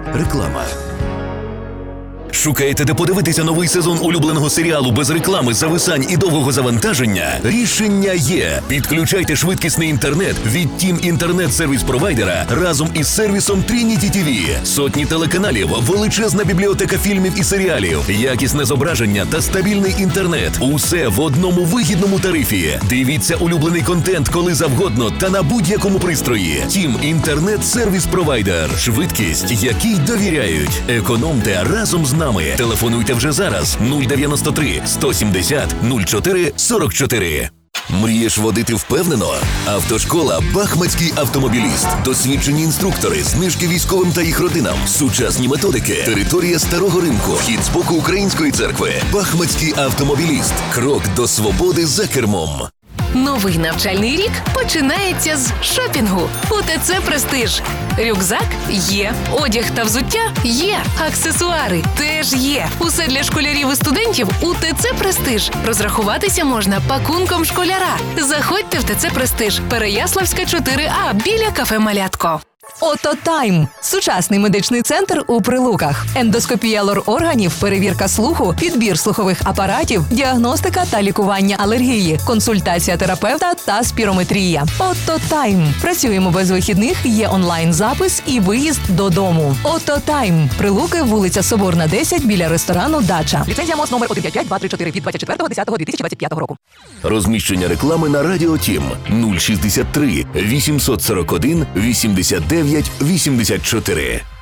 Реклама. Шукаєте, де подивитися новий сезон улюбленого серіалу без реклами, зависань і довгого завантаження? Рішення є. Підключайте швидкісний інтернет від Team інтернет-сервіс-провайдера разом із сервісом Trinity TV. Сотні телеканалів, величезна бібліотека фільмів і серіалів, якісне зображення та стабільний інтернет. Усе в одному вигідному тарифі. Дивіться улюблений контент коли завгодно та на будь-якому пристрої. Team інтернет-сервіс-провайдер. Швидкість, якій довіряють. Економте разом з нами. Телефонуйте вже зараз 093 170 04 44. Мрієш водити впевнено? Автошкола «Бахмацький автомобіліст». Досвідчені інструктори, знижки військовим та їх родинам, сучасні методики, територія Старого Ринку, вхід з боку Української церкви. «Бахмацький автомобіліст». Крок до свободи за кермом. Новий навчальний рік починається з шопінгу. УТЦ «Престиж». Рюкзак є, одяг та взуття є, аксесуари теж є. Усе для школярів і студентів у ТЦ «Престиж». Розрахуватися можна пакунком школяра. Заходьте в ТЦ «Престиж». Переяславська, 4А, біля кафе «Малятко». Ототайм – сучасний медичний центр у Прилуках. Ендоскопія лор-органів, перевірка слуху, підбір слухових апаратів, діагностика та лікування алергії, консультація терапевта та спірометрія. Ототайм. Працюємо без вихідних, є онлайн-запис і виїзд додому. Ототайм. Прилуки, вулиця Соборна, 10, біля ресторану «Дача». Ліцензія МОЗ номер 155-234 від 24.10.2025 року. Розміщення реклами на Радіо Тім 063 841 89 84.